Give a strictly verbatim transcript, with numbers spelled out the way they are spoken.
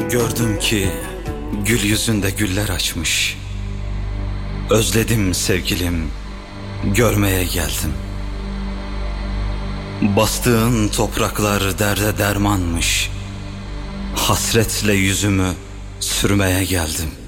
Gördüm ki gül yüzünde güller açmış. Özledim sevgilim, görmeye geldim. Bastığın topraklar derde dermanmış. Hasretle yüzümü sürmeye geldim.